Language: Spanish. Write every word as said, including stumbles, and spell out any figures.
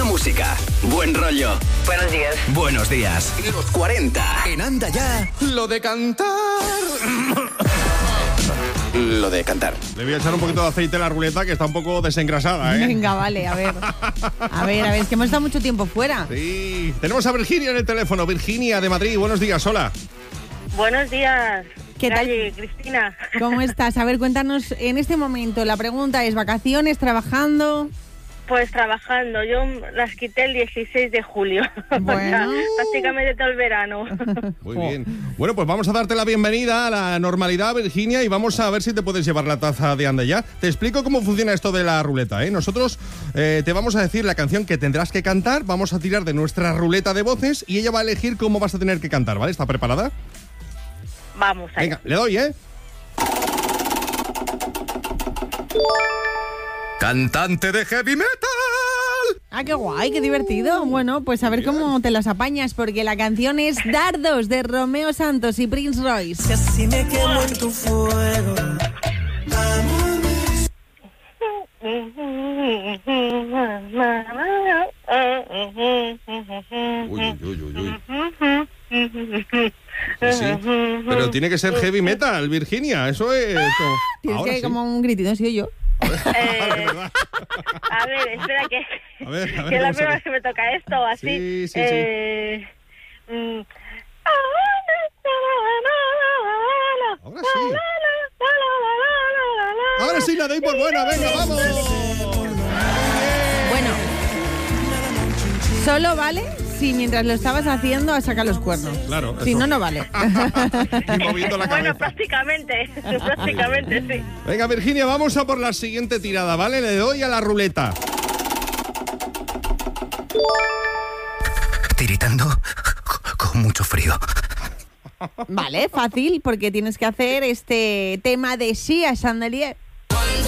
música, buen rollo. Buenos días. Buenos días. Los cuarenta. En Anda Ya. Lo de cantar. Lo de cantar. Le voy a echar un poquito de aceite a la ruleta, que está un poco desengrasada, ¿eh? Venga, vale, a ver. A ver, a ver, es que hemos estado mucho tiempo fuera. Sí. Tenemos a Virginia en el teléfono. Virginia de Madrid, buenos días, hola. Buenos días. ¿Qué tal? Calle, Cristina. ¿Cómo estás? A ver, cuéntanos en este momento. La pregunta es, ¿vacaciones, trabajando? Pues trabajando. Yo las quité el dieciséis de julio. Bueno. O sea, prácticamente todo el verano. Muy bien. Bueno, pues vamos a darte la bienvenida a la normalidad, Virginia, y vamos a ver si te puedes llevar la taza de Anda Ya. Te explico cómo funciona esto de la ruleta, ¿eh? Nosotros eh, te vamos a decir la canción que tendrás que cantar, vamos a tirar de nuestra ruleta de voces y ella va a elegir cómo vas a tener que cantar, ¿vale? ¿Está preparada? Vamos ahí. Venga, le doy, ¿eh? Cantante de heavy metal. Ah, qué guay, qué divertido. Bueno, pues a ver cómo te las apañas, porque la canción es Dardos, de Romeo Santos y Prince Royce. Si así me quemo en tu fuego. Uy, uy, uy, uy. Sí, sí. Pero tiene que ser heavy metal, Virginia. Eso es. Como... Tienes Ahora que sí. como un gritito, soy yo. Eh, a ver, espera que, A ver, a ver, que es la vamos a primera ver. vez que me toca esto, así. Sí, sí, eh, mm. Ahora sí. Ahora sí la doy por buena. Venga, vamos. Bueno, solo vale si mientras lo estabas haciendo has sacado los cuernos. Claro. Si eso. no, no vale. Y moviendo la Bueno, cabeza. prácticamente, prácticamente, sí. Venga, Virginia, vamos a por la siguiente tirada, ¿vale? Le doy a la ruleta. Tiritando con mucho frío. Vale, fácil, porque tienes que hacer este tema de Sia Chandelier.